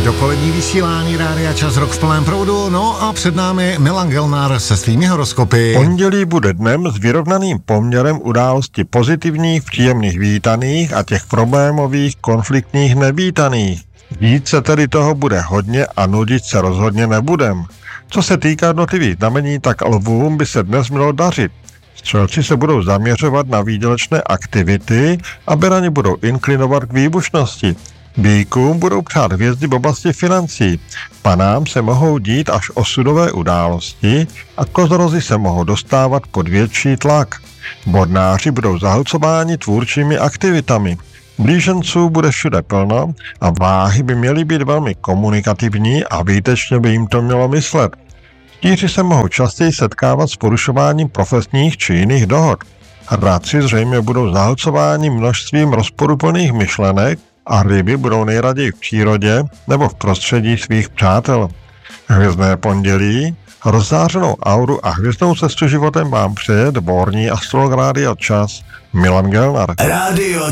Dopolední vysílání Rádia Čas, rok v plném proudu, no a před námi Milan Gelnar se svými horoskopy. Pondělí bude dnem s vyrovnaným poměrem událostí pozitivních, příjemných vítaných a těch problémových, konfliktních nevítaných. Dít se tedy toho bude hodně a nudit se rozhodně nebudem. Co se týká jednotlivých znamení, tak lvům by se dnes mělo dařit. Střelci se budou zaměřovat na výdělečné aktivity a berani budou inklinovat k výbušnosti. Býkům budou přát hvězdy v oblasti financí. Panám se mohou dít až osudové události a kozorozy se mohou dostávat pod větší tlak. Bodnáři budou zahlcováni tvůrčími aktivitami. Blíženců bude všude plno a váhy by měly být velmi komunikativní a výtečně by jim to mělo myslet. Štíři se mohou častěji setkávat s porušováním profesních či jiných dohod. Raci zřejmě budou zahlcováni množstvím rozporuplných myšlenek a ryby budou nejraději v přírodě nebo v prostředí svých přátel. Hvězdné pondělí, rozzářenou auru a hvězdnou cestu životem vám přeje dvorní astrolog Rádia Čas Milan Gelnar. Rádio